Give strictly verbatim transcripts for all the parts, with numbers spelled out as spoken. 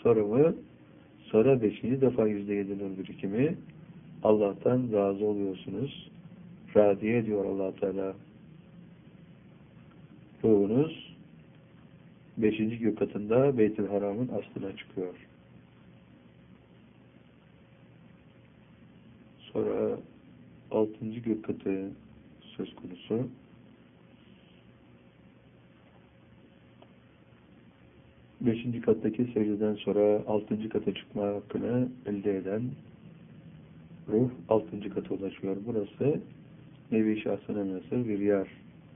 Sonra mı? Sonra beşinci defa yüzde yedi nur birikimi. Allah'tan razı oluyorsunuz. Radiye ediyor Allah Teala. Ruhunuz beşinci gök katında Beyt-i Haram'ın aslına çıkıyor. Sonra altıncı gök katı söz konusu. Beşinci kattaki secdeden sonra altıncı kata çıkma hakkını elde eden ruh altıncı kata ulaşıyor. Burası Nevi Şahsına münhasır bir yer.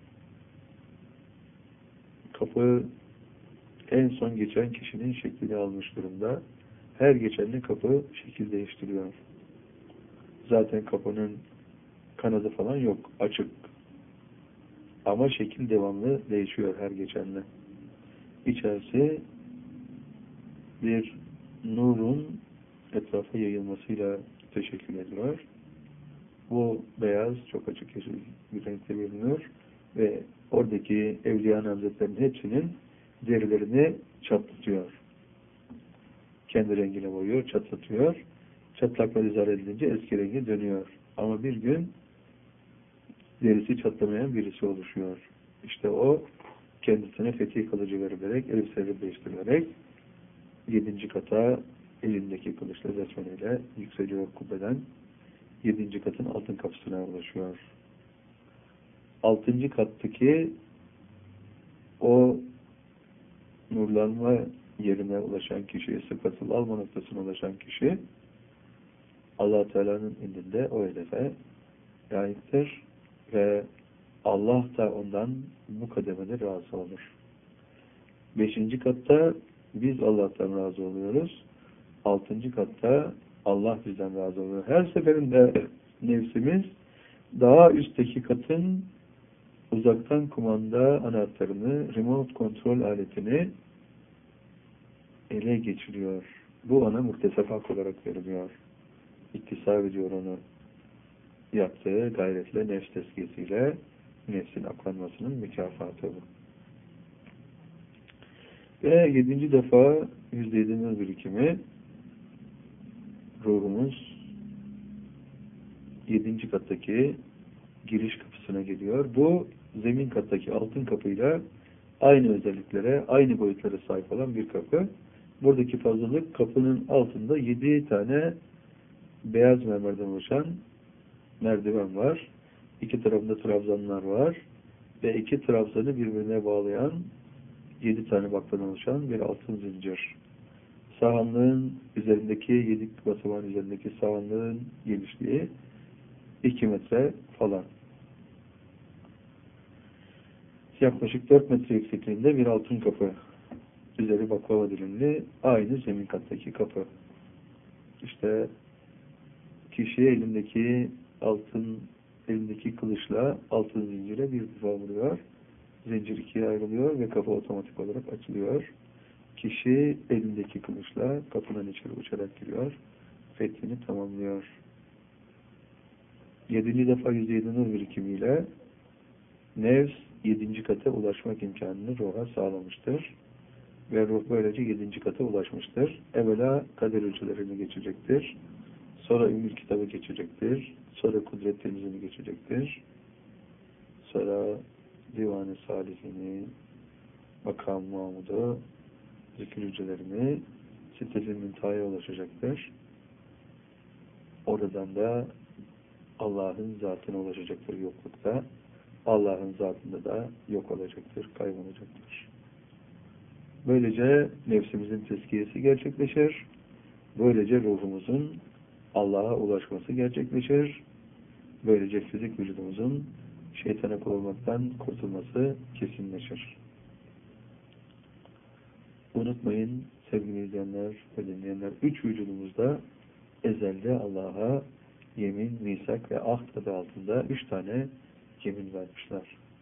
Kapı en son geçen kişinin şeklini almış durumda. Her geçenli kapı şekil değiştiriyor. Zaten kapının kanadı falan yok. Açık. Ama şekil devamlı değişiyor her geçenle. İçerisi bir nurun etrafa yayılmasıyla teşekkür ediyor. Bu beyaz, çok açık yeşil bir renkte görünüyor ve oradaki Evliya Hazretleri'nin hepsinin derilerini çatlatıyor. Kendi rengine boyuyor, çatlatıyor. Çatlaklar izah edilince eski rengi dönüyor. Ama bir gün derisi çatlamayan birisi oluşuyor. İşte o kendisine fetih kılıcı verilerek, elbiseleri değiştirilerek yedinci kata elindeki kılıçla besmeneyle yükseliyor kubbeden. Yedinci katın altın kapısına ulaşıyor. Altıncı kattaki o nurlanma yerine ulaşan kişi, sıfatul alma noktasına ulaşan kişi Allah Teala'nın indinde o hedefe layıktır ve Allah da ondan bu kademede razı olur. Beşinci katta biz Allah'tan razı oluyoruz. Altıncı katta Allah bizden razı oluyor. Her seferinde nefsimiz daha üstteki katın uzaktan kumanda anahtarını, remote kontrol aletini ele geçiriyor. Bu ona muhtesef hak olarak veriliyor. İktisap ediyor onu. Yaptığı gayretle, nefs tezkiyesiyle nefsin aklanmasının mükafatı bu. Ve yedinci defa yüzde yedinin birikimi ruhumuz yedinci kattaki giriş kapısına geliyor. Bu zemin kattaki altın kapıyla aynı özelliklere, aynı boyutlara sahip olan bir kapı. Buradaki fazlalık kapının altında yedi tane beyaz mermerden oluşan merdiven var. İki tarafında trabzanlar var. Ve iki trabzanı birbirine bağlayan yedi tane baktan oluşan bir altın zincir. Sahanlığın üzerindeki, yedi basamağın üzerindeki sahanlığın genişliği iki metre falan. Yaklaşık dört metre yüksekliğinde bir altın kapı. Üzeri baklava dilimli, aynı zemin kattaki kapı. İşte kişi elindeki altın, elindeki kılıçla altın zincire bir defa vuruyor. Zincir ikiye ayrılıyor ve kapı otomatik olarak açılıyor. Kişi elindeki kılıçla kapıdan içeri uçarak giriyor. Fethini tamamlıyor. Yedinci defa yüzde yedi nur birikimiyle nefs yedinci kata ulaşmak imkanını ruha sağlamıştır. Ve ruh böylece yedinci kata ulaşmıştır. Evvela kader ölçülerini geçecektir. Sonra Ümmül Kitab'ı geçecektir. Sonra Kudret Denizini geçecektir. Sonra Divan-ı Salihini, Makam Mahmud'u, zikir hücrelerini Sitte-i Münteha'ya ulaşacaktır. Oradan da Allah'ın zatına ulaşacaktır yoklukta. Allah'ın zatında da yok olacaktır, kaybolacaktır. Böylece nefsimizin tezkiyesi gerçekleşir. Böylece ruhumuzun Allah'a ulaşması gerçekleşir. Böylece fizik vücudumuzun şeytana kul olmaktan kurtulması kesinleşir. Unutmayın sevgili izleyenler ve dinleyenler, üç vücudumuzda ezelde Allah'a yemin, misak ve ahd adı altında üç tane yemin vermişler.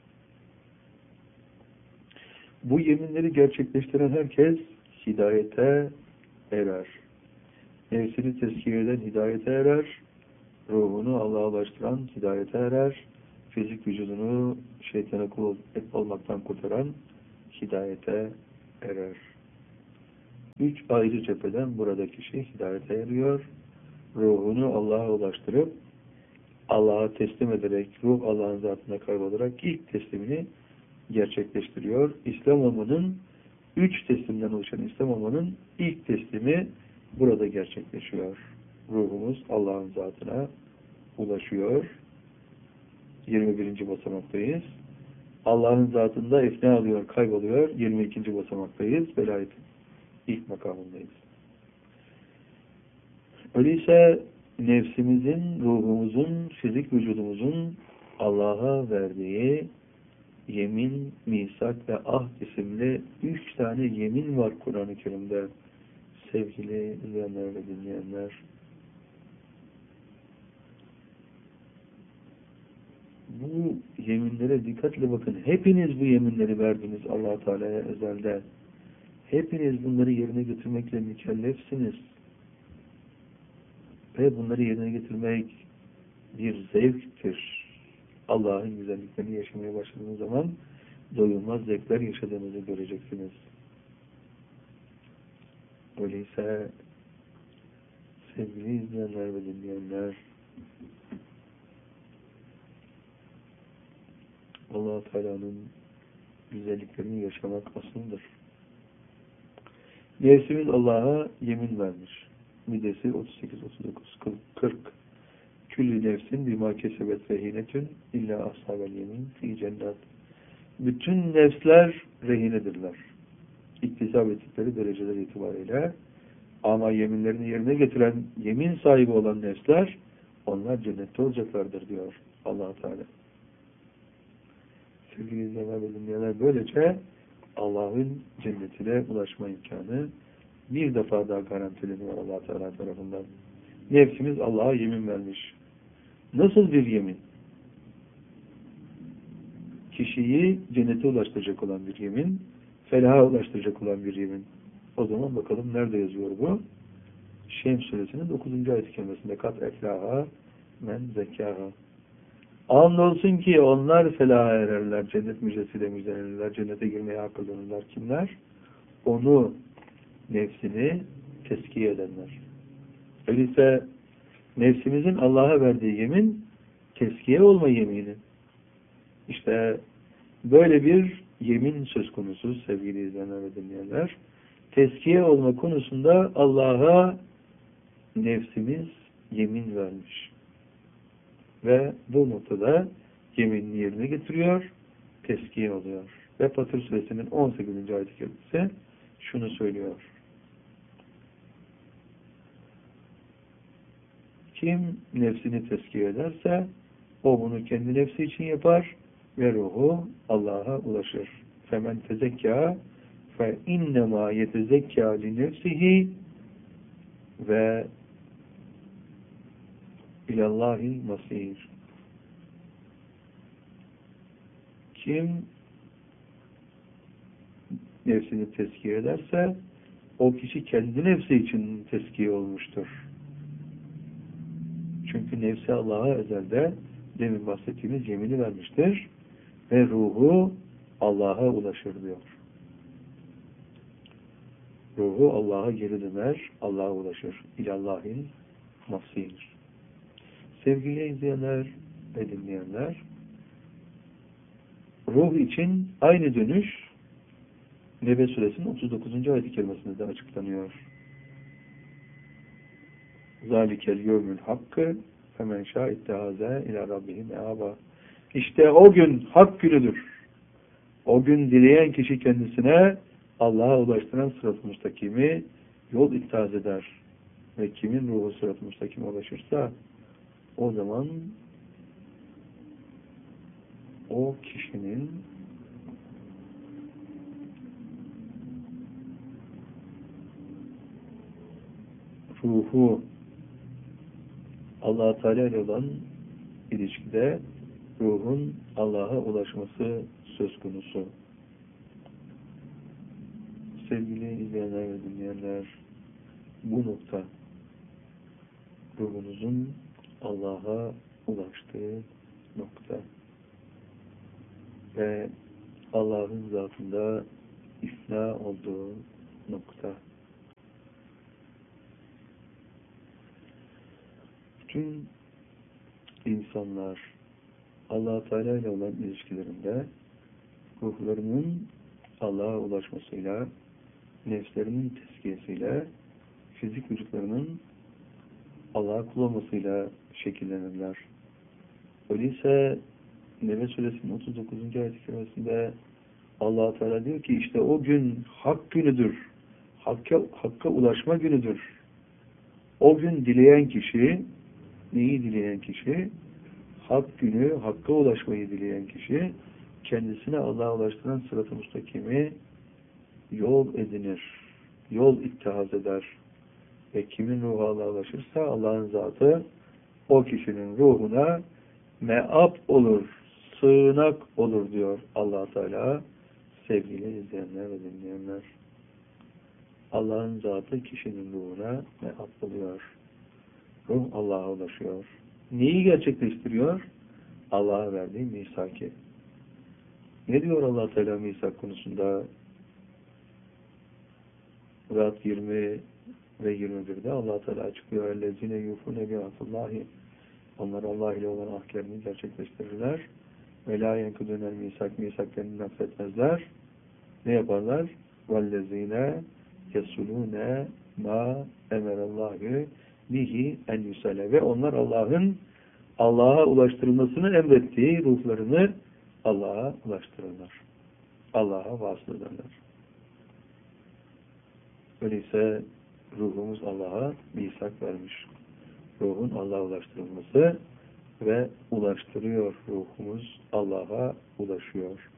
Bu yeminleri gerçekleştiren herkes hidayete erer. Nefsini tezkiye eden hidayete erer. Ruhunu Allah'a ulaştıran hidayete erer. Fizik vücudunu şeytana kul olmaktan kurtaran hidayete erer. Üç ayrı cepheden burada kişi hidayete eriyor. Ruhunu Allah'a ulaştırıp Allah'a teslim ederek, ruh Allah'ın zatına kaybolarak ilk teslimini gerçekleştiriyor. İslam olmanın, üç teslimden oluşan İslam olmanın ilk teslimi burada gerçekleşiyor. Ruhumuz Allah'ın zatına ulaşıyor. yirmi birinci basamaktayız. Allah'ın zatında efne alıyor, kayboluyor. yirmi ikinci basamaktayız. Velayetin ilk makamındayız. Öyleyse nefsimizin, ruhumuzun, fizik vücudumuzun Allah'a verdiği yemin, misak ve ahd isimli üç tane yemin var Kur'an-ı Kerim'de. Sevgili izleyenler ve dinleyenler, bu yeminlere dikkatle bakın. Hepiniz bu yeminleri verdiniz Allah-u Teala'ya ezelde. Hepiniz bunları yerine getirmekle mükellefsiniz. Ve bunları yerine getirmek bir zevktir. Allah'ın güzelliklerini yaşamaya başladığınız zaman doyulmaz zevkler yaşadığınızı göreceksiniz. Öyleyse sevgili izleyenler ve dinleyenler, Allah-u Teala'nın güzelliklerini yaşamak asıldır. Nefsimiz Allah'a yemin vermiş. Midesi otuz sekiz otuz dokuz kırk. Küllü nefsin bima kesebet rehinetün illa ashabel yemin fi cennet. Bütün nefsler rehinedirler. İktisap ettikleri dereceler itibariyle. Ama yeminlerini yerine getiren, yemin sahibi olan nefsler, onlar cennette olacaklardır diyor Allah Teala. Sevgili izleyenler ve dinleyenler, böylece Allah'ın cennetine ulaşma imkanı bir defa daha garantileniyor Allah Teala tarafından. Nefsimiz Allah'a yemin vermiş. Nasıl bir yemin? Kişiyi cennete ulaştıracak olan bir yemin, felaha ulaştıracak olan bir yemin. O zaman bakalım nerede yazıyor bu? Şems suresinin dokuzuncu ayet-i kerimesinde kat eflaha men zekaha. Andolsun ki onlar felaha ererler, cennet müjdesiyle müjdelenirler, cennete girmeye akıllanırlar. Kimler? Onu, nefsini teskiye edenler. Öyleyse nefsimizin Allah'a verdiği yemin, teskiye olma yemini. İşte böyle bir yemin söz konusu sevgili izleyenler ve dinleyenler. Teskiye olma konusunda Allah'a nefsimiz yemin vermiş. Ve bu noktada yeminini yerine getiriyor, teskiye oluyor. Ve Fatır suresinin on sekizinci ayet-i kerimesi şunu söylüyor. Kim nefsini teskiye ederse o bunu kendi nefsi için yapar ve ruhu Allah'a ulaşır. Femen tezekka fe innema yetezekka li nefsihi ve ilallahil masir. Kim nefsini teskiye ederse o kişi kendi nefsi için teskiye olmuştur. Çünkü nefsi Allah'a ezelde demin bahsettiğimiz yemini vermiştir ve ruhu Allah'a ulaşır diyor. Ruhu Allah'a geri döner, Allah'a ulaşır. İlallahil masir. Sevgili izleyenler ve dinleyenler, ruh için aynı dönüş Nebe suresinin otuz dokuzuncu ayet-i kerimesinde de açıklanıyor. Zalikel yevmül hakkı femen şâ ittehaze ila rabbihi meâba. İşte o gün hak günüdür. O gün dileyen kişi kendisine Allah'a ulaştıran sırat-ı müstakimi yol ittihaz eder. Ve kimin ruhu sırat-ı müstakime ulaşırsa o zaman o kişinin ruhu Allah-u Teala ile olan ilişkide ruhun Allah'a ulaşması söz konusu. Sevgili izleyenler ve dinleyenler, bu nokta ruhunuzun Allah'a ulaştığı nokta ve Allah'ın zatında ifna olduğu nokta. bütün insanlar Allah Teala ile olan ilişkilerinde ruhlarının Allah'a ulaşmasıyla, nefslerinin tezkiyesiyle, fizik vücutlarının Allah'a kul olmasıyla şekillenirler. Öyleyse Nebe Suresinin otuz dokuzuncu ayet-i kerimesinde Allah Teala diyor ki işte o gün hak günüdür. Hakka, hakka ulaşma günüdür. O gün dileyen kişi, neyi dileyen kişi? Hak günü, hakka ulaşmayı dileyen kişi, kendisine Allah'a ulaştıran sırat-ı müstakimi yol edinir. Yol ittihaz eder. Ve kimin ruhu Allah'a ulaşırsa Allah'ın zatı o kişinin ruhuna meab olur, sığınak olur diyor Allah Teala. Sevgili izleyenler ve dinleyenler. Allah'ın zatı kişinin ruhuna meab oluyor. Ruh Allah'a ulaşıyor. Neyi gerçekleştiriyor? Allah'a verdiği misaki. Ne diyor Allah Teala misak konusunda? Ra'd yirmi ve yirmi birde Allah Teala açıklıyor. Ellezine yufune bi'atullahi. Onlar Allah ile olan ahlerini gerçekleştirirler. Ve la yenkudunel misak, misaklerini nakletmezler. Ne yaparlar? Vellezine yesulune ma emerallahu bihi en yusale. Ve onlar Allah'ın Allah'a ulaştırılmasını emrettiği ruhlarını Allah'a ulaştırırlar. Allah'a vasıl ederler. Öyleyse ruhumuz Allah'a misak vermiş. Ruhun Allah'a ulaştırılması ve ulaştırıyor ruhumuz. Allah'a ulaşıyor.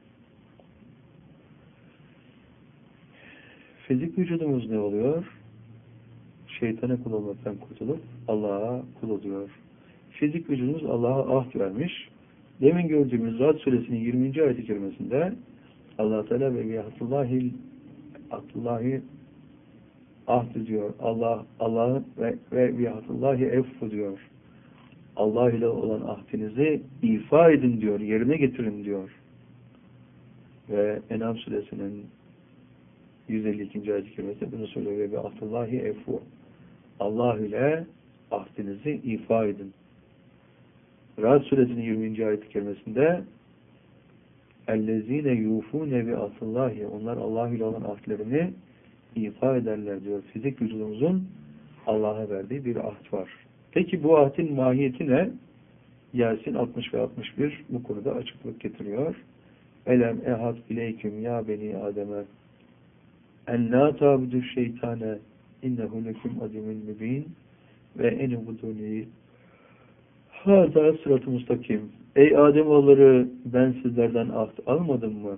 Fizik vücudumuz ne oluyor? Şeytana kul olmaktan kurtulup Allah'a kul oluyor. Fizik vücudumuz Allah'a ahd vermiş. Demin gördüğümüz Ra'd suresinin yirminci ayet-i kerimesinde Allah Teala ve viyatullahi Abdullahi ahd diyor. Allah Allah'ın ve, ve viyatullahi effu diyor. Allah ile olan ahdinizi ifa edin diyor. Yerine getirin diyor. Ve En'am suresinin yüz elli ikinci ayet-i kerimesinde bunu söylüyor. Ve viyatullahi effu. Allah ile ahdinizi ifa edin. Ra'd suresinin yirminci ayet-i kerimesinde اَلَّذ۪ينَ يُوفُونَ بِعَطِلَّهِ onlar Allah ile olan ahdlerini ifa ederler diyor. Fizik vücudumuzun Allah'a verdiği bir ahd var. Peki bu ahdin mahiyeti ne? Yasin altmış ve altmış bir bu konuda açıklık getiriyor. Elem ehad ileyküm ya beni Adem'e en la tabudu şeytane innehu leküm adimün mübin ve enubuduni hâzâ sırat-ı mustakim. Ey Ademoğulları ben sizlerden ahd almadım mı?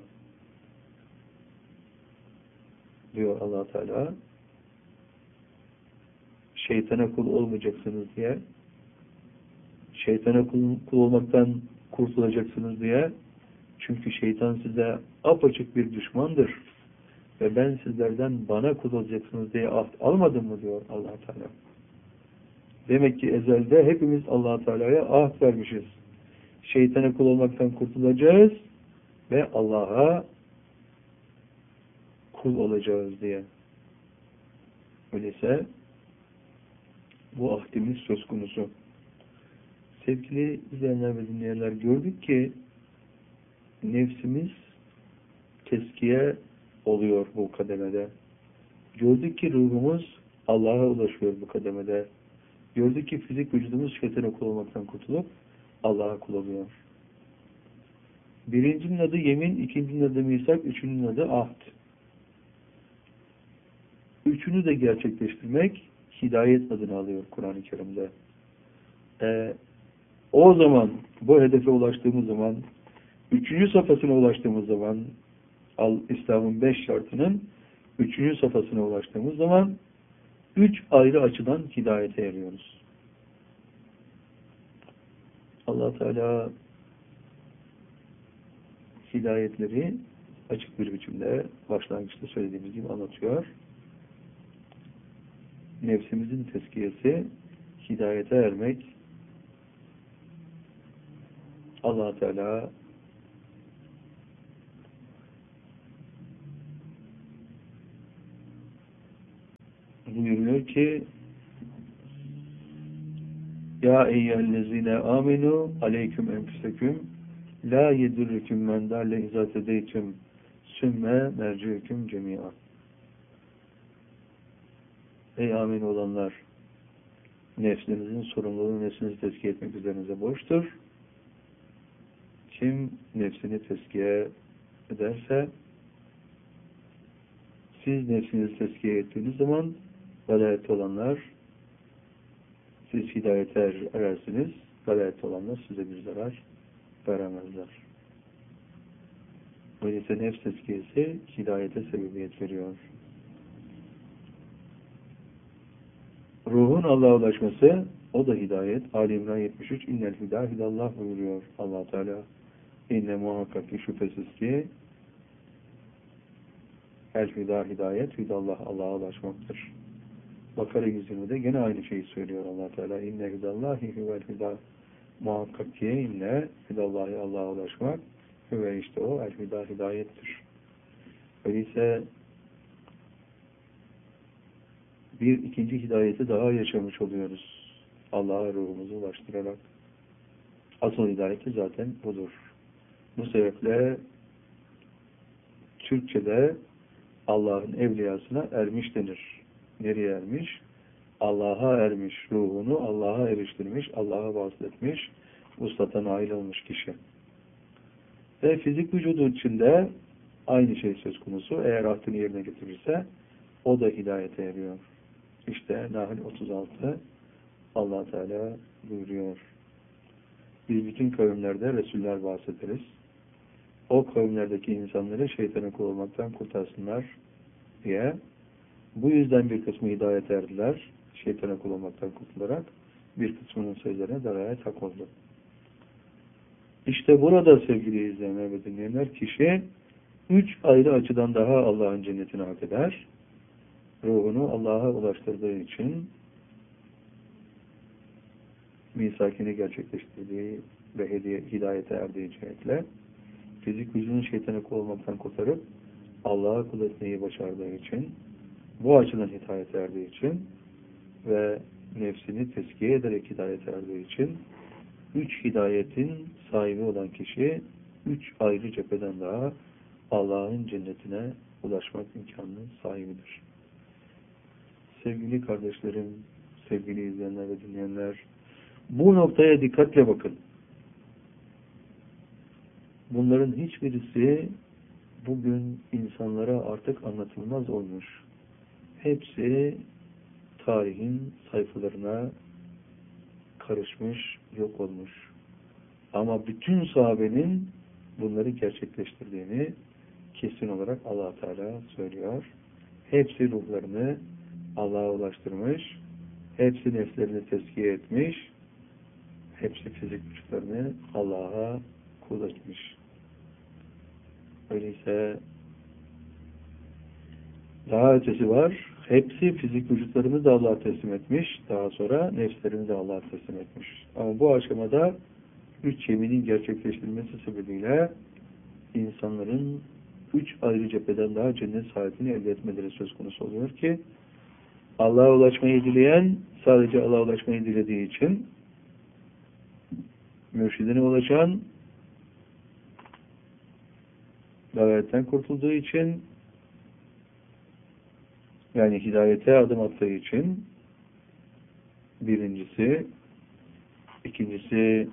Diyor Allah Teala. Şeytana kul olmayacaksınız diye, şeytana kul, kul olmaktan kurtulacaksınız diye. Çünkü şeytan size apaçık bir düşmandır. Ve ben sizlerden bana kul olacaksınız diye ahd almadım mı diyor Allah Teala. Demek ki ezelde hepimiz Allah Teala'ya ahd vermişiz. Şeytana kul olmaktan kurtulacağız ve Allah'a kul olacağız diye. Öyleyse bu ahdimiz söz konusu. Sevgili izleyenler ve dinleyenler, gördük ki nefsimiz teskiye oluyor bu kademede. Gördük ki ruhumuz Allah'a ulaşıyor bu kademede. Gördük ki fizik vücudumuz şeytana kul olmaktan kurtulup Allah'a kul oluyor. Birincinin adı yemin, ikincinin adı misak, üçüncünün adı ahd. Üçünü de gerçekleştirmek hidayet adını alıyor Kur'an-ı Kerim'de. Ee, o zaman, bu hedefe ulaştığımız zaman, üçüncü safhasına ulaştığımız zaman, İslam'ın beş şartının üçüncü safhasına ulaştığımız zaman, üç ayrı açıdan hidayete eriyoruz. Allah Teala hidayetleri açık bir biçimde başlangıçta söylediğimiz gibi anlatıyor. Nefsimizin tezkiyesi, hidayete ermek, Allah Teala buyuruyor ki Ya eyyühellezine amenu aleyküm enfüseküm la yedurrüküm men dalle izâ tedeytüm sümme merciüküm cemi'a. Ey amin olanlar, nefsinizin sorumluluğunu nefsinizi tezkiye etmek üzerinize borçtur. Kim nefsini tezkiye ederse, siz nefsinizi tezkiye ettiğiniz zaman velayette olanlar, siz hidayete erersiniz, velayette olanlar size bir zarar veremezler. Öyleyse nefs tezkiyesi hidayete sebebiyet veriyor. Ruhun Allah'a ulaşması, o da hidayet. Ali İmran yetmiş üç, innel hidâ hidallah buyuruyor Allah Teala. İnne muhakkak ki şüphesiz ki el hidâ hidayet, hidallah Allah'a ulaşmaktır. Bakara yüz yirmide gene aynı şeyi söylüyor Allah Teala. İnne hidallahi huvel hidâ. Muhakkak ki inne hidallahi Allah'a ulaşmak ve işte o el hidâ hidayettir. Öyleyse bir ikinci hidayeti daha yaşamış oluyoruz. Allah'a ruhumuzu ulaştırarak. Asıl hidayeti zaten budur. Bu sebeple Türkçe'de Allah'ın evliyasına ermiş denir. Nereye ermiş? Allah'a ermiş. Ruhunu Allah'a eriştirmiş, Allah'a vasletmiş, vuslata nail olmuş kişi. Ve fizik vücudu içinde aynı şey söz konusu. Eğer ahdini yerine getirirse o da hidayete eriyor. İşte Nahl otuz altı Allah Teala buyuruyor. Biz bütün kavimlerde Resuller bahsederiz. O kavimlerdeki insanları şeytana kul olmaktan kurtarsınlar diye. Bu yüzden bir kısmı hidayete erdiler. Şeytana kul olmaktan kurtularak bir kısmının sözlerine daraya tak oldu. İşte burada sevgili izleyenler ve dinleyenler, kişi üç ayrı açıdan daha Allah'ın cennetini hak eder. Ruhunu Allah'a ulaştırdığı için, misakini gerçekleştirdiği ve hediye, hidayete erdiği cihetle, fizik vücudunu şeytana kul olmaktan kurtarıp Allah'a kul etmeyi başardığı için, bu açıdan hidayete erdiği için ve nefsini tezkiye ederek hidayete erdiği için, üç hidayetin sahibi olan kişi, üç ayrı cepheden daha Allah'ın cennetine ulaşmak imkanının sahibidir. Sevgili kardeşlerim, sevgili izleyenler ve dinleyenler, bu noktaya dikkatle bakın. Bunların hiçbirisi bugün insanlara artık anlatılmaz olmuş. Hepsi tarihin sayfalarına karışmış, yok olmuş. Ama bütün sahabenin bunları gerçekleştirdiğini kesin olarak Allah Teala söylüyor. Hepsi ruhlarını Allah'a ulaştırmış, hepsi nefslerini tezkiye etmiş, hepsi fizik vücutlarını Allah'a kul etmiş. Öyleyse daha ötesi var. Hepsi fizik vücutlarını da Allah'a teslim etmiş. Daha sonra nefslerini de Allah'a teslim etmiş. Ama bu aşamada üç yeminin gerçekleştirilmesi sebebiyle insanların üç ayrı cepheden daha cennet saadetini elde etmeleri söz konusu oluyor ki Allah'a ulaşmayı dileyen sadece Allah'a ulaşmayı dilediği için, mürşidine ulaşan davetten kurtulduğu için, yani hidayete adım attığı için birincisi, ikincisi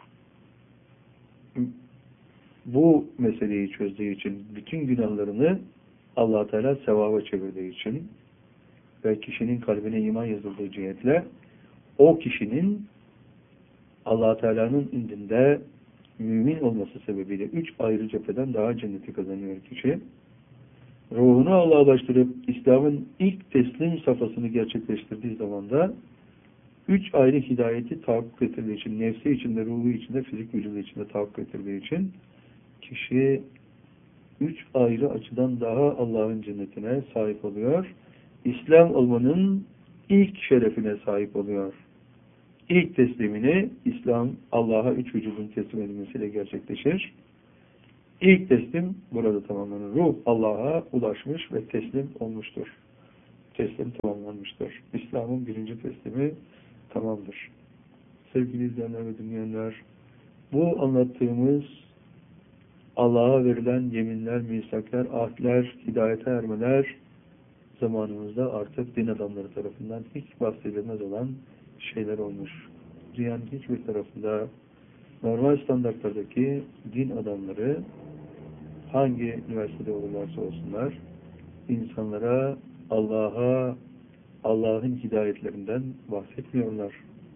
bu meseleyi çözdüğü için, bütün günahlarını Allah Teala sevaba çevirdiği için ve kişinin kalbine iman yazıldığı cihetle o kişinin Allah Teala'nın indinde mümin olması sebebiyle üç ayrı cepheden daha cenneti kazanıyor kişi. Ruhunu Allah'a ulaştırıp İslam'ın ilk teslim safhasını gerçekleştirdiği zaman da üç ayrı hidayeti tahakkuk ettirdiği için, nefsi içinde, ruhu içinde, fizik vücudu içinde tahakkuk ettirdiği için kişi üç ayrı açıdan daha Allah'ın cennetine sahip oluyor. İslam olmanın ilk şerefine sahip oluyor. İlk teslimini İslam Allah'a üç vücudun teslim edilmesiyle gerçekleşir. İlk teslim burada tamamlanır. Ruh Allah'a ulaşmış ve teslim olmuştur. Teslim tamamlanmıştır. İslam'ın birinci teslimi tamamdır. sevgili izleyenler ve dinleyenler, bu anlattığımız Allah'a verilen yeminler, misaklar, ahdler, hidayete ermeler zamanımızda artık din adamları tarafından hiç bahsedilmez olan şeyler olmuş. Dünyanın hiçbir tarafında normal standartlardaki din adamları hangi üniversitede olurlarsa olsunlar insanlara Allah'a, Allah'ın hidayetlerinden bahsetmiyorlar.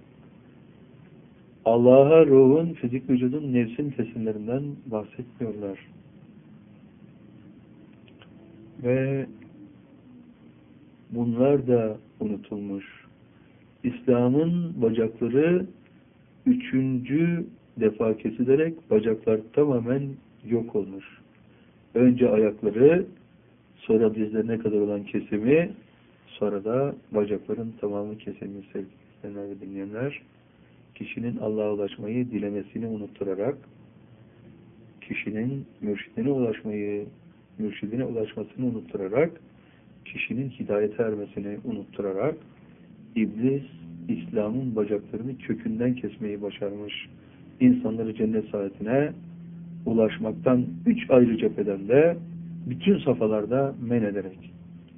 Allah'a ruhun, fizik vücudun, nefsin tesimlerinden bahsetmiyorlar. Ve bunlar da unutulmuş. İslam'ın bacakları üçüncü defa kesilerek bacaklar tamamen yok olmuş. Önce ayakları, sonra dizlerine kadar olan kesimi, sonra da bacakların tamamı kesilmiş sevgili ve dinleyenler. Kişinin Allah'a ulaşmayı dilemesini unutturarak, kişinin mürşidine ulaşmayı, mürşidine ulaşmasını unutturarak, kişinin hidayete ermesini unutturarak, İblis, İslam'ın bacaklarını kökünden kesmeyi başarmış. İnsanları cennet saadetine ulaşmaktan üç ayrı cepheden de bütün safhalarda men ederek.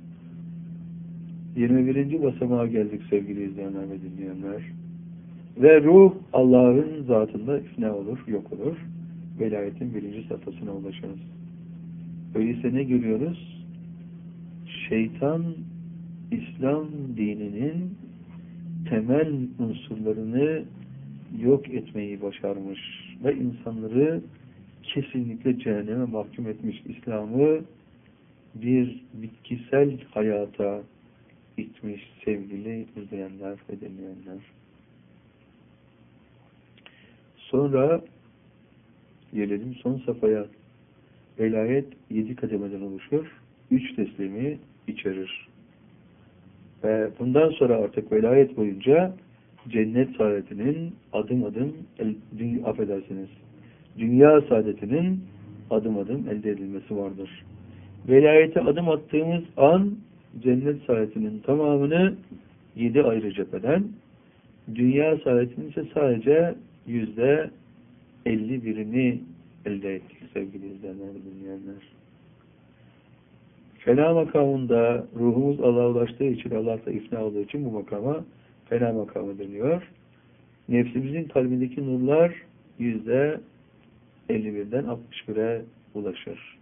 yirmi birinci basamağa geldik sevgili izleyenler ve dinleyenler. Ve ruh Allah'ın zatında ifna olur, yok olur. Velayetin birinci safhasına ulaşırız. Öyleyse ne görüyoruz? Şeytan, İslam dininin temel unsurlarını yok etmeyi başarmış ve insanları kesinlikle cehenneme mahkum etmiş. İslam'ı bir bitkisel hayata itmiş sevgili izleyenler ve dinleyenler. Sonra gelelim son safhaya. Velayet yedi kademeden oluşur. Üç teslimi içerir. Ve bundan sonra artık velayet boyunca cennet saadetinin adım adım el, affedersiniz. Dünya saadetinin adım adım elde edilmesi vardır. Velayete adım attığımız an cennet saadetinin tamamını yedi ayrı cepheden, dünya saadetinin ise sadece yüzde elli birini elde ettik sevgili izleyenler ve dinleyenler. Fena makamında ruhumuz Allah'a ulaştığı için, Allah'ta ifna olduğu için bu makama fena makamı deniyor. Nefsimizin kalbindeki nurlar yüzde elli birden altmış bire ulaşır.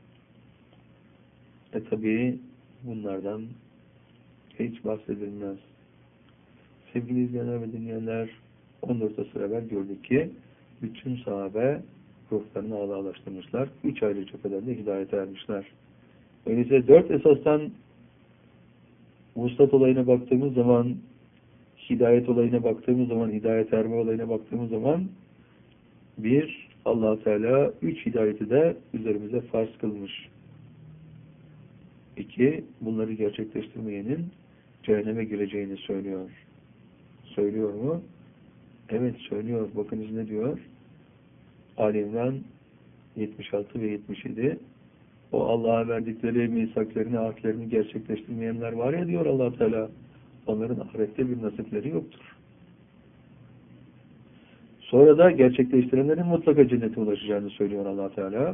E tabi bunlardan hiç bahsedilmez. Sevgili izleyenler ve dinleyenler, on dört asır evvel gördük ki bütün sahabe ruhlarını Allah'a ulaştırmışlar. Üç ayrı cepheden de hidayete ermişler. Öyleyse dört esasdan vuslat olayına baktığımız zaman, hidayet olayına baktığımız zaman, hidayet erme olayına baktığımız zaman bir, Allah Teala üç hidayeti de üzerimize farz kılmış. İki, bunları gerçekleştirmeyenin cehenneme gireceğini söylüyor. Söylüyor mu? Evet söylüyor. Bakınız ne diyor? Ali İmran yetmiş altı ve yetmiş yedi. O Allah'a verdikleri misaklarını, ahdlerini gerçekleştirmeyenler var ya diyor Allah Teala. Onların ahirette bir nasipleri yoktur. Sonra da gerçekleştirenlerin mutlaka cennete ulaşacağını söylüyor Allah Teala.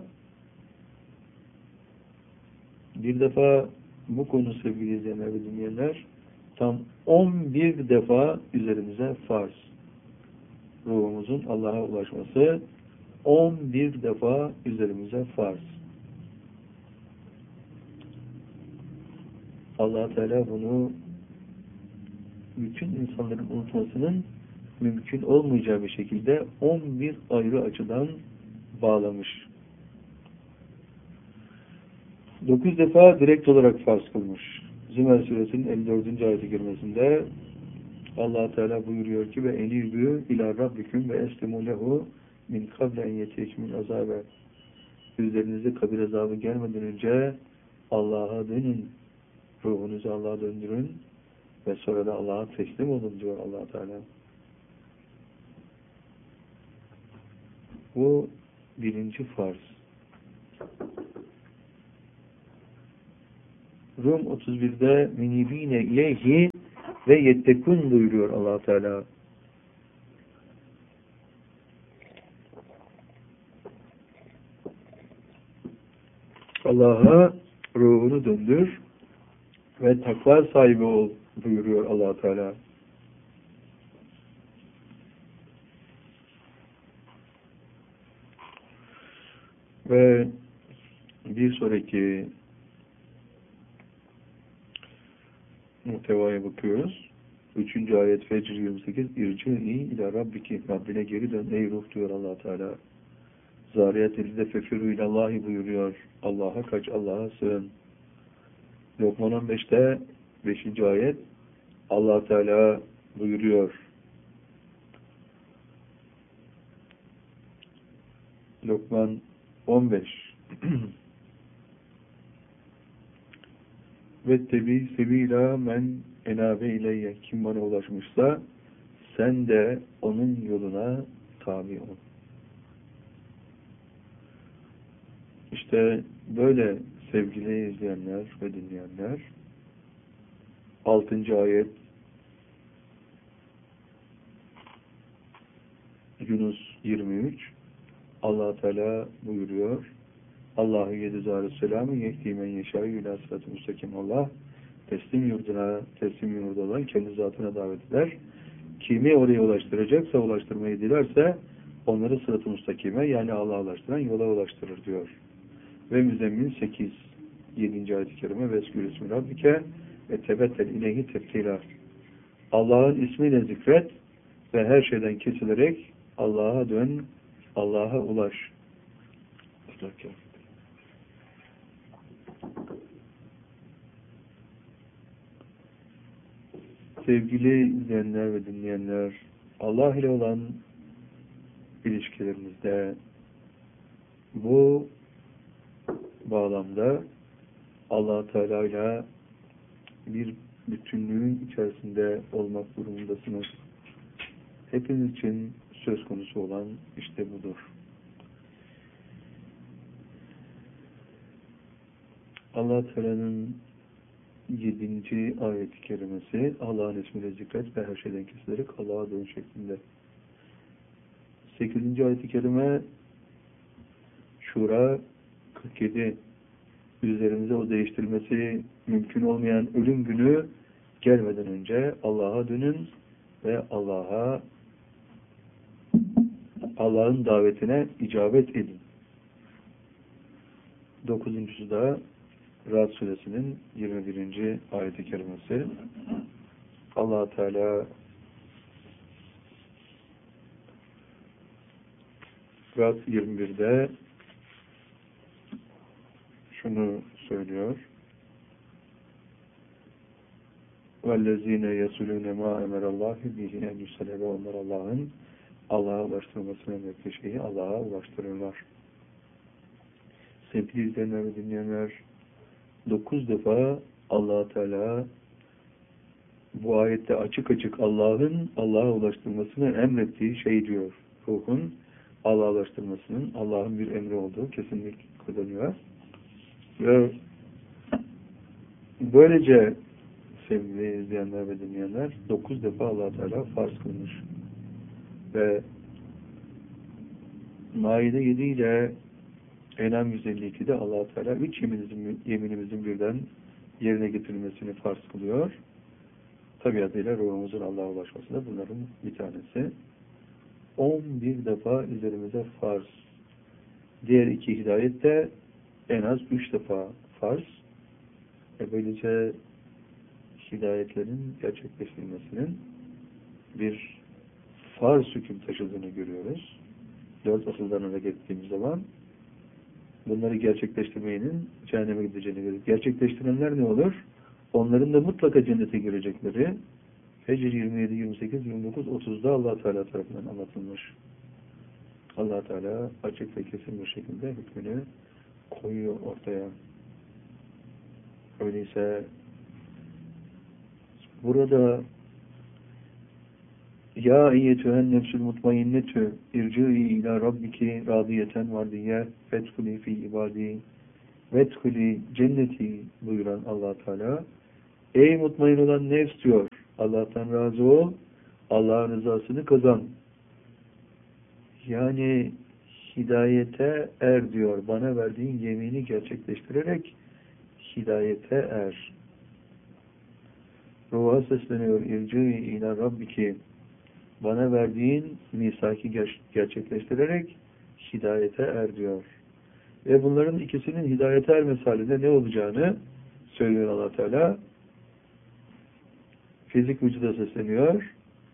Bir defa bu konu sevgili izleyenler ve dinleyenler tam on bir defa üzerimize farz. Ruhumuzun Allah'a ulaşması on bir defa üzerimize farz. Allah Teala bunu bütün insanların unutmasının mümkün olmayacağı bir şekilde on bir ayrı açıdan bağlamış. dokuz defa direkt olarak farz kılmış. Zümer suresinin elli dördüncü ayeti girmesinde Allah Teala buyuruyor ki ve enibü ila rabbikum ve eslimu lehu min kable en yetekmin azabe. Üzerinize kabir azabı gelmeden önce Allah'a dönün. Ruhunuzu Allah'a döndürün ve sonra da Allah'a teslim olun diyor Allah Teala. Bu birinci farz. Rum otuz birde minibine ileyhi ve yettekun buyuruyor Allah Teala. Allah'a ruhunu döndür ve takva sahibi ol buyuruyor Allah Teala. Ve bir sonraki muhtevaya bakıyoruz. Üçüncü ayet Fecr yirmi sekiz İrci'i ila Rabbiki, Rabbine geri dön ey ruh diyor Allah Teala. Zariyat elinde fefiru ilallahi buyuruyor. Allah'a kaç, Allah'a sığın. Lokman on beşte beşinci ayet Allah Teala buyuruyor. Lokman on beş ve tebi sebila men enabe ileyye, kim bana ulaşmışsa sen de onun yoluna tabi ol. İşte böyle sevgili izleyenler ve dinleyenler, altıncı ayet Yunus yirmi üç Allah Teala buyuruyor. Allahu yedizâru selâmü yehdimen yeşâ'yü ilâ sırat-ı müstakim. Allah teslim yurduna, teslim yurdu olan kendi zatına davet eder. Kimi oraya ulaştıracaksa, ulaştırmayı dilerse onları sırat-ı müstakime, yani Allah'a ulaştıran yola ulaştırır diyor. Ve Müzzemmil sekiz yedinci ayet-i kerime Veskûl ismi Rabbike ve tebettel ileyhi tebtîlâ. Allah'ın ismiyle zikret ve her şeyden kesilerek Allah'a dön, Allah'a ulaş. Sevgili izleyenler ve dinleyenler, Allah ile olan ilişkilerimizde bu bağlamda Allah Teala ile bir bütünlüğün içerisinde olmak durumundasınız. Hepiniz için söz konusu olan işte budur. Allah Teala'nın yedinci ayet-i kerimesi Allah'ın ismiyle zikret ve her şeyden kesilerek Allah'a dön şeklinde. sekizinci ayet-i kerime Şura kırk yedi üzerimize o değiştirilmesi mümkün olmayan ölüm günü gelmeden önce Allah'a dönün ve Allah'a Allah'ın davetine icabet edin. Dokuzuncusu da Ra'd suresinin yirmi birinci ayet-i kerimesi. Allah Teala Ra'd yirmi birde şunu söylüyor. وَالَّذ۪ينَ يَسُلُونَ مَا اَمَرَ اللّٰهِ بِهِ اَنْ يُسَلَبَ onlar Allah'ın Allah'a ulaştırmasını emrettiği şeyi Allah'a ulaştırırlar. Sevgili izleyenler ve dinleyenler, dokuz defa Allah Teala bu ayette açık açık Allah'ın Allah'a ulaştırmasını emrettiği şey diyor. Ruhun Allah'a ulaştırmasının Allah'ın bir emri olduğu kesinlik kazanıyor. Ve böylece sevgili izleyenler ve dinleyenler dokuz defa Allah Teala farz kılmış. Ve Maide yedi ile Enam yüz elli ikide Allah Teala üç yeminimizin, yeminimizin birden yerine getirilmesini farz kılıyor. Tabiatıyla ruhumuzun Allah'a ulaşması da bunların bir tanesi. on bir defa üzerimize farz. Diğer iki hidayette en az üç defa farz. E böylece hidayetlerin gerçekleştirilmesinin bir farz hüküm taşıdığını görüyoruz. Dört asıldan hareket ettiğimiz zaman bunları gerçekleştirmeyenin cehenneme gideceğini görüyoruz. Gerçekleştirenler ne olur? Onların da mutlaka cennete girecekleri Fecr yirmi yedi, yirmi sekiz, yirmi dokuz, otuzda Allah Teala tarafından anlatılmış. Allah Teala açık ve kesin bir şekilde hükmünü koyuyor ortaya. Öyleyse burada ya eyyetühen nefsül mutmainnetü irci'i ila rabbiki radiyeten vardiye fethuli fi ibadi vethuli cenneti buyuran Allah Teala, ey mutmain olan nefs diyor, Allah'tan razı ol, Allah'ın rızasını kazan. Yani hidayete er diyor. Bana verdiğin yemini gerçekleştirerek hidayete er. Ruha sesleniyor. İrci ila rabbiki. Bana verdiğin misaki ger gerçekleştirerek hidayete er diyor. Ve bunların ikisinin hidayete ermesi halinde ne olacağını söylüyor Allah Teala. Fizik vücuda sesleniyor.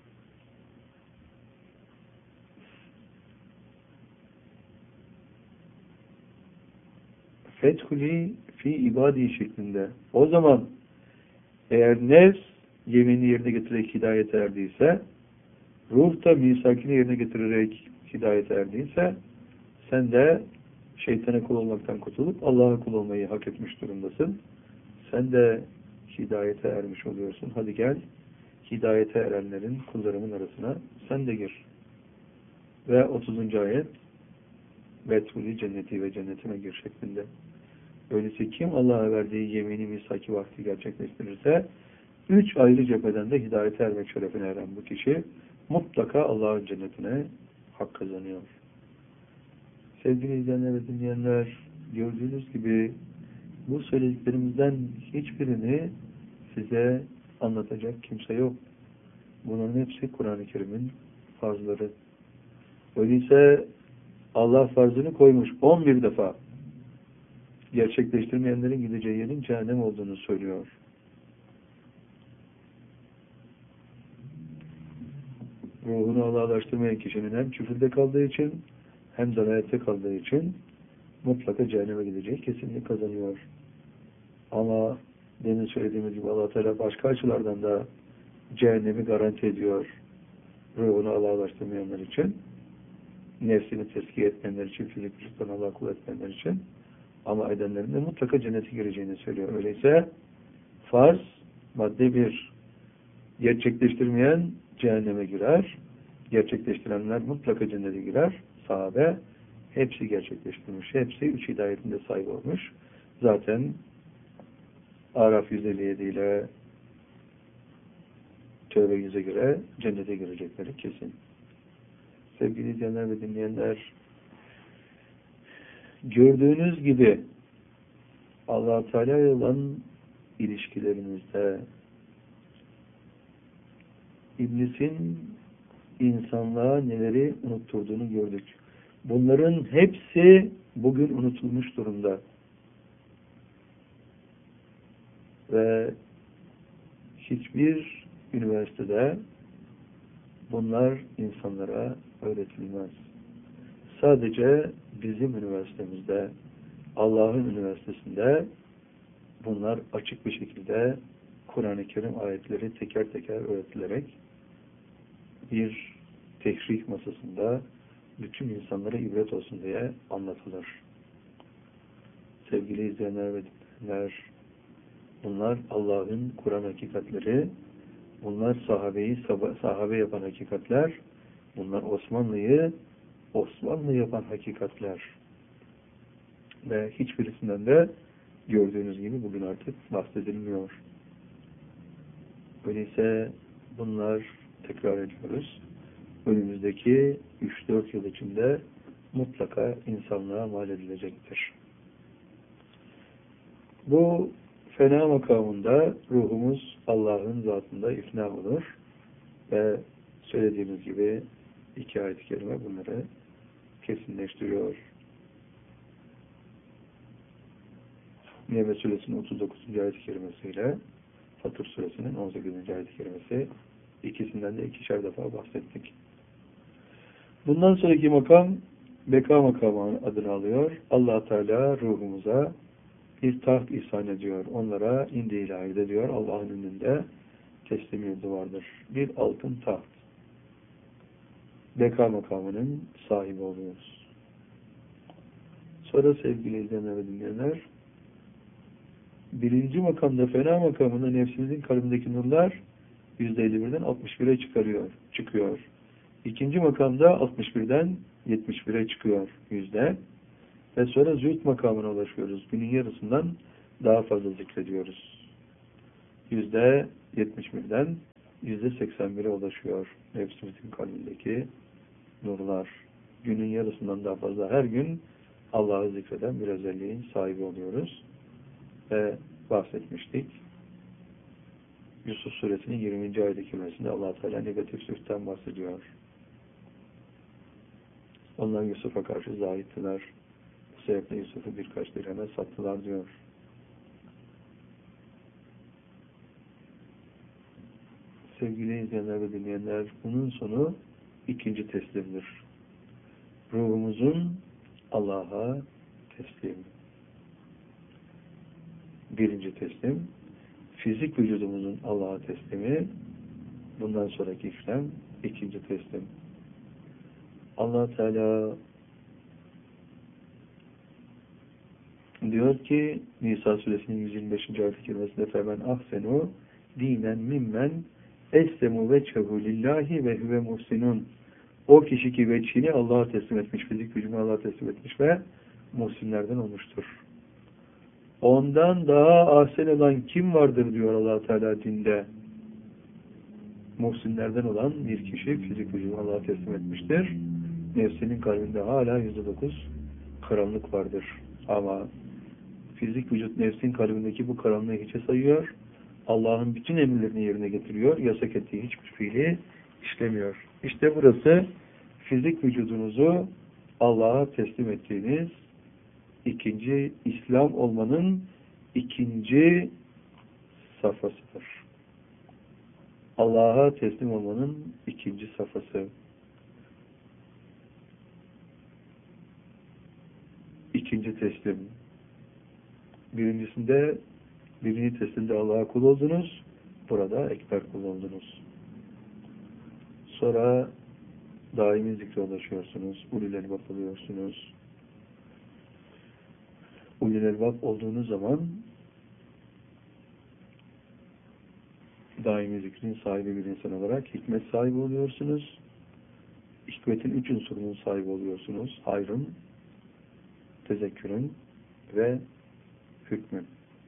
Fethuli fi ibadi şeklinde. O zaman eğer nefs yemini yerine getirerek hidayete erdiyse, ruh da misakini yerine getirerek hidayete erdiyse, sen de şeytana kul olmaktan kurtulup Allah'a kul olmayı hak etmiş durumdasın. Sen de hidayete ermiş oluyorsun. Hadi gel, hidayete erenlerin, kullarımın arasına sen de gir. Ve otuzuncu ayet Vethuli cenneti ve cennetime gir şeklinde. Öyleyse kim Allah'a verdiği yemini misaki vakti gerçekleştirirse üç ayrı cepheden de hidayete ermek şerefine eren bu kişi mutlaka Allah'ın cennetine hak kazanıyor. Sevgili izleyenler ve dinleyenler, gördüğünüz gibi bu söylediklerimizden hiçbirini size anlatacak kimse yok. Bunların hepsi Kur'an-ı Kerim'in farzları. Öyleyse Allah farzını koymuş on bir defa. Gerçekleştirmeyenlerin gideceği yerin cehennem olduğunu söylüyor. Ruhunu Allah'laştırmayan kişinin hem küfürde kaldığı için hem dalayette kaldığı için mutlaka cehenneme gideceği kesinlikle kazanıyor. Ama demin söylediğimiz gibi Allah Teala başka açılardan da cehennemi garanti ediyor. Ruhunu Allah'laştırmayanlar için, nefsini tezkiye etmeyenler için, fizik vücuttan Allah'a kul etmeyenler için, ama edenlerin de mutlaka cennete gireceğini söylüyor. Öyleyse farz, madde bir, gerçekleştirmeyen cehenneme girer, gerçekleştirenler mutlaka cennete girer. Sahabe hepsi gerçekleştirmiş, hepsi üç hidayetinde sahip olmuş. Zaten Araf yüz elli yedi ile Tevbe yüze göre cennete girecekleri kesin. Sevgili izleyenler ve dinleyenler, gördüğünüz gibi Allah-u Teala ile olan ilişkilerimizde İblisin insanlığa neleri unutturduğunu gördük. Bunların hepsi bugün unutulmuş durumda. Ve hiçbir üniversitede bunlar insanlara öğretilmez. Sadece bizim üniversitemizde, Allah'ın üniversitesinde bunlar açık bir şekilde Kur'an-ı Kerim ayetleri teker teker öğretilerek bir tehrih masasında bütün insanlara ibret olsun diye anlatılır. Sevgili izleyenler ve dinleyenler, bunlar Allah'ın Kur'an hakikatleri, bunlar sahabeyi sahabe yapan hakikatler, bunlar Osmanlı'yı Osmanlı yapan hakikatler. Ve hiçbirisinden de gördüğünüz gibi bugün artık bahsedilmiyor. Öyleyse bunlar, tekrar ediyoruz, önümüzdeki üç dört yıl içinde mutlaka insanlığa mal edilecektir. Bu fena makamında ruhumuz Allah'ın zatında ifna olur ve söylediğimiz gibi iki ayet-i kerime bunları kesinleştiriyor. Nebe Suresinin otuz dokuzuncu ayet-i kerimesiyle Fatır Suresinin on sekizinci ayet-i kerimesi, ikisinden de ikişer defa bahsettik. Bundan sonraki makam beka makamı adını alıyor. Allah Teala ruhumuza bir taht ihsan ediyor. Onlara indi ilahide diyor. Allah'ın önünde teslimiyeti vardır. Bir altın taht. Beka makamının sahibi oluyoruz. Sonra sevgili izleyenler ve dinleyenler, birinci makamda, fena makamında nefsimizin kalbindeki nurlar yüzde elli birden altmış bire çıkarıyor, çıkıyor. İkinci makamda altmış birden yetmiş bire çıkıyor yüzde. Ve sonra zühd makamına ulaşıyoruz. Günün yarısından daha fazla zikrediyoruz. Yüzde yetmiş birden yüzde seksen bire ulaşıyor nefsimizin kalbindeki nurlar. günün yarısından daha fazla her gün Allah'ı zikreden bir özelliğin sahibi oluyoruz. Ve bahsetmiştik. Yusuf suresinin yirminci ayet-i kerimesinde Allah Teala negatif sözden bahsediyor. Onlar Yusuf'a karşı zahittiler. Bu sebeple Yusuf'u birkaç dirheme sattılar diyor. Sevgili izleyenler ve dinleyenler, bunun sonu ikinci teslimdir. Ruhumuzun Allah'a teslim. Birinci teslim, fizik vücudumuzun Allah'a teslimi, bundan sonraki işlem ikinci teslim. Allah Teala diyor ki Nisa suresinin yüz yirmi beşinci ayet-i kerimesinde femen ahsenu dinen mimmen eslemu veçhehu lillahi ve huve muhsinun. O kişi ki veçhini Allah'a teslim etmiş, fizik vücudunu Allah'a teslim etmiş ve muhsinlerden olmuştur. Ondan daha ahsen olan kim vardır diyor Allah Teala dinde. Muhsinlerden olan bir kişi fizik vücudunu Allah'a teslim etmiştir. Nefsinin kalbinde hala yüzde dokuz karanlık vardır. Ama fizik vücut nefsin kalbindeki bu karanlığı hiçe sayıyor. Allah'ın bütün emirlerini yerine getiriyor. Yasak ettiği hiçbir fiili işlemiyor. İşte burası fizik vücudunuzu Allah'a teslim ettiğiniz ikinci İslam olmanın ikinci safhasıdır. Allah'a teslim olmanın ikinci safhası. İkinci teslim. Birincisinde birinci teslimde Allah'a kul oldunuz. Burada ekber kul oldunuz. Sonra daimi zikre ulaşıyorsunuz. Ulul elbab oluyorsunuz. Ulul elbab olduğunuz zaman daimi zikrin sahibi bir insan olarak hikmet sahibi oluyorsunuz. Hikmetin üç unsurunun sahibi oluyorsunuz. Hayrın, tezekkürün ve hükmün.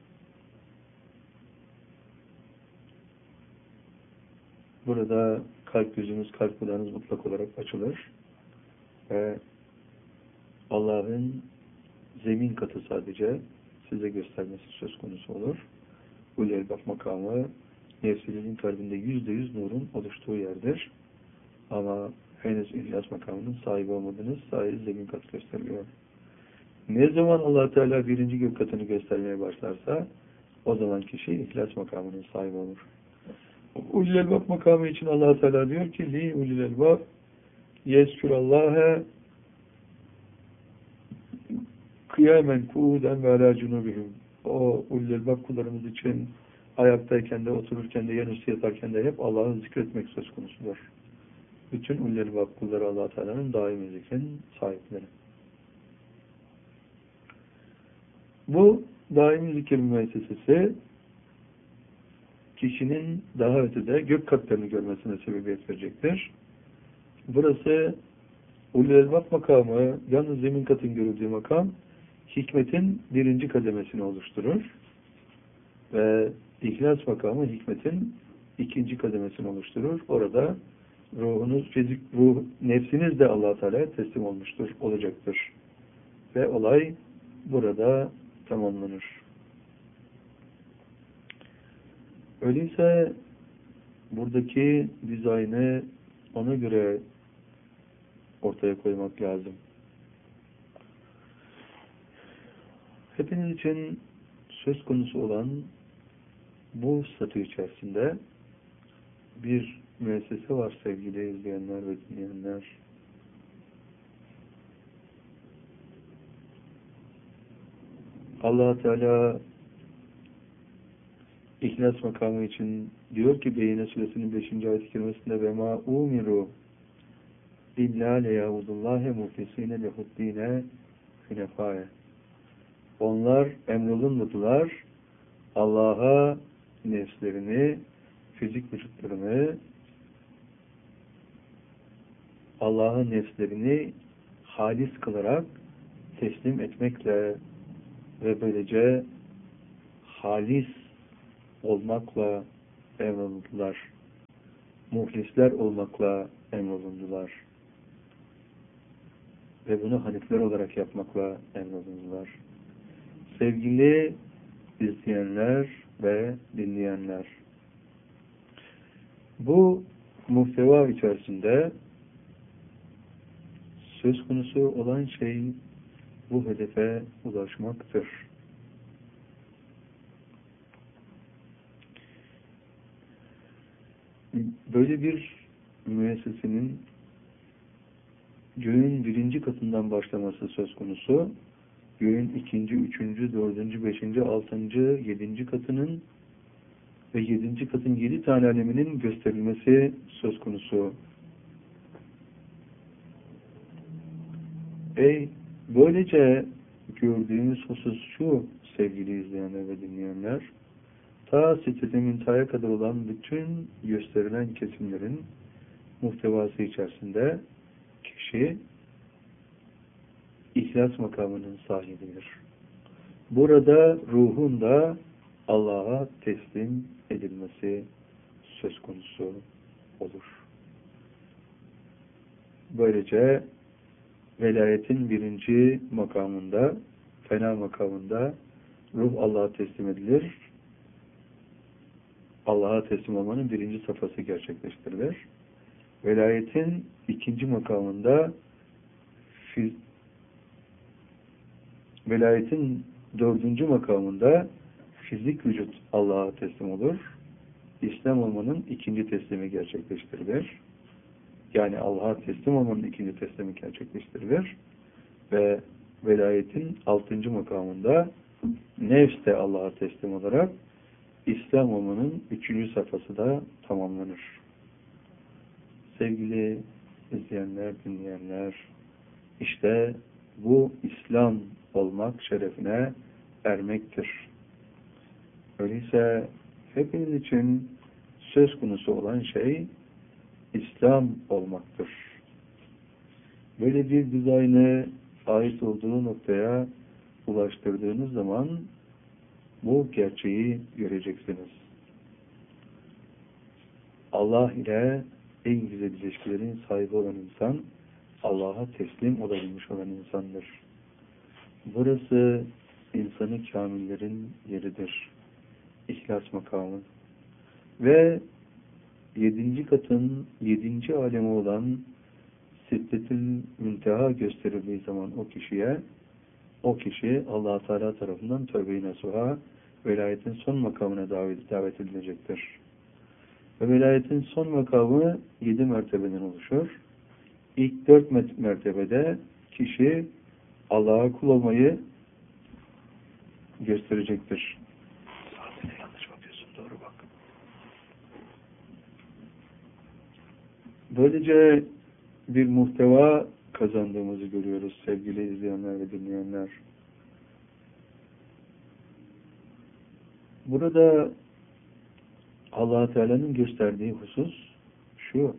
Burada kalp gözünüz, kalp kulağınız mutlak olarak açılır ve Allah'ın zemin katı sadece size göstermesi söz konusu olur. Ulul elbab makamı nefsinizin kalbinde yüzde yüz nurun oluştuğu yerdir. Ama henüz ihlas makamının sahibi olmadınız, sadece zemin katı gösteriyor. Ne zaman Allah Teala birinci gök katını göstermeye başlarsa o zaman kişi ihlas makamının sahibi olur. Ulul elbab makamı için Allah Teala diyor ki li ulul elbab yezkurallâhe kıyamen kuuden ve alâ cunubihim. O ulul elbab kullarımız için ayaktayken de, otururken de, yanüstü yatarken de hep Allah'ı zikretmek söz konusudur. Bütün ulul elbab kulları Allah Teala'nın daimi zikrin sahipleri. Bu daimi zikir müessesesi kişinin daha ötede gök katlarını görmesine sebebiyet verecektir. Burası ulul elbab makamı, yalnız zemin katın görüldüğü makam, hikmetin birinci kademesini oluşturur. Ve ihlas makamı hikmetin ikinci kademesini oluşturur. Orada ruhunuz, fizik, ruh, nefsiniz de Allah Teala'ya teslim olmuştur, olacaktır. Ve olay burada tamamlanır. Öyleyse buradaki dizaynı ona göre ortaya koymak lazım. Hepiniz için söz konusu olan bu statü içerisinde bir müessese var sevgili izleyenler ve dinleyenler. Allah Teala İhlas makamı için diyor ki Beyyine suresinin beşinci ayet-i kerimesinde ve ma umiru illa leyavudullahe muhlisine lehuddine hünefaye. Onlar emrolunmadılar Allah'a nefslerini, fizik vücutlarını, Allah'ın nefslerini halis kılarak teslim etmekle ve böylece halis olmakla emrolundular. Muhlisler olmakla emrolundular. ve bunu hanifler olarak yapmakla emrolundular. Sevgili izleyenler ve dinleyenler, bu muhteva içerisinde söz konusu olan şey bu hedefe ulaşmaktır. Böyle bir müessesenin göğün birinci katından başlaması söz konusu, göğün ikinci, üçüncü, dördüncü, beşinci, altıncı, yedinci katının ve yedinci katın yedi tane aleminin gösterilmesi söz konusu. Ey, böylece gördüğümüz husus şu sevgili izleyenler ve dinleyenler, ta Sidret-i Münteha'ya kadar olan bütün gösterilen kesimlerin muhtevası içerisinde kişi ihlas makamının sahibidir. Burada ruhun da Allah'a teslim edilmesi söz konusu olur. Böylece velayetin birinci makamında, fena makamında ruh Allah'a teslim edilir. Allah'a teslim olmanın birinci safhası gerçekleştirilir. Velayetin ikinci makamında fiz velayetin dördüncü makamında fizik vücut Allah'a teslim olur. İslam olmanın ikinci teslimi gerçekleştirilir. Yani Allah'a teslim olmanın ikinci teslimi gerçekleştirilir. Ve velayetin altıncı makamında nefs de Allah'a teslim olarak İslam olmanın üçüncü safhası da tamamlanır. Sevgili izleyenler, dinleyenler, işte bu İslam olmak şerefine ermektir. Öyleyse hepiniz için söz konusu olan şey İslam olmaktır. Böyle bir dizaynı ait olduğu noktaya ulaştırdığınız zaman bu gerçeği göreceksiniz. Allah ile en güzel ilişkilerin sahibi olan insan, Allah'a teslim olabilmiş olan insandır. Burası insanı kamillerin yeridir. İhlas makamı. Ve yedinci katın yedinci alemi olan Sidret-i Münteha gösterildiği zaman o kişiye, o kişi Allah Teala tarafından tövbe-i nasuha, velayetin son makamına davet, davet edilecektir. Ve velayetin son makamı yedi mertebeden oluşur. İlk dört mertebede kişi Allah'a kul olmayı gösterecektir. Saatine yanlış bakıyorsun, doğru bak. Böylece bir muhteva kazandığımızı görüyoruz sevgili izleyenler ve dinleyenler. Burada Allah Teala'nın gösterdiği husus şu: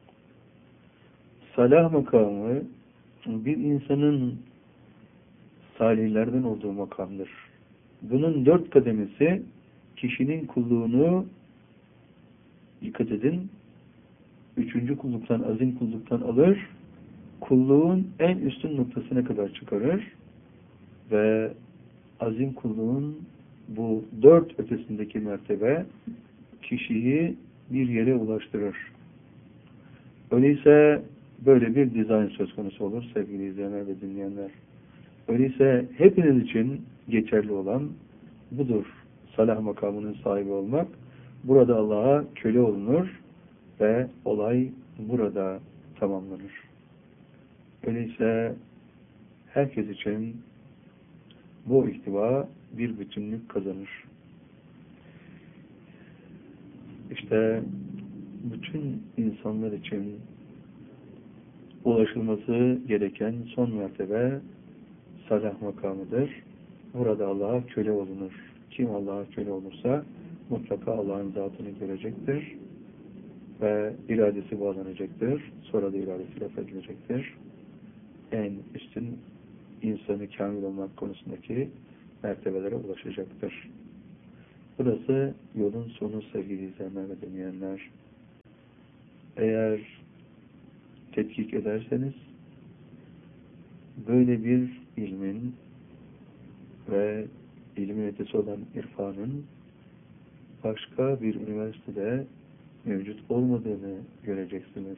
salah makamı bir insanın salihlerden olduğu makamdır. Bunun dört kademesi kişinin kulluğunu, dikkat edin, üçüncü kulluktan, azim kulluktan alır, kulluğun en üstün noktasına kadar çıkarır ve azim kulluğun bu dört ötesindeki mertebe kişiyi bir yere ulaştırır. Öyleyse böyle bir dizayn söz konusu olur sevgili izleyenler ve dinleyenler. Öyleyse hepiniz için geçerli olan budur. Salah makamının sahibi olmak. Burada Allah'a köle olunur ve olay burada tamamlanır. Öyleyse herkes için bu ihtiva bir bütünlük kazanır. İşte bütün insanlar için ulaşılması gereken son mertebe salah makamıdır. Burada Allah'a köle olunur. Kim Allah'a köle olursa mutlaka Allah'ın zatını görecektir ve iradesi bağlanacaktır. Sonra da iradesi laf edilecektir. En üstün insanı kamil olmak konusundaki mertebelere ulaşacaktır. Burası yolun sonu sevgili izleyenler ve dinleyenler. Eğer tetkik ederseniz böyle bir ilmin ve ilmin ötesi olan irfanın başka bir üniversitede mevcut olmadığını göreceksiniz.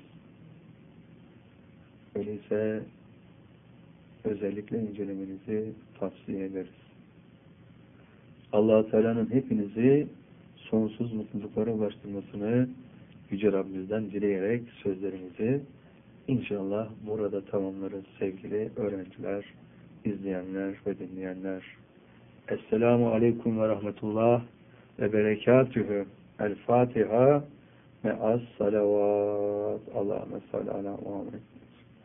Öyleyse özellikle incelemenizi tavsiye ederiz. Allah-u Teala'nın hepinizi sonsuz mutluluklara ulaştırmasını Yüce Rabbimizden dileyerek sözlerimizi inşallah burada tamamlarız sevgili öğrenciler, izleyenler ve dinleyenler. Esselamu Aleyküm ve Rahmetullah ve Berekatühü. El Fatiha ve as salavat. Allahümme salli ala Muhammed.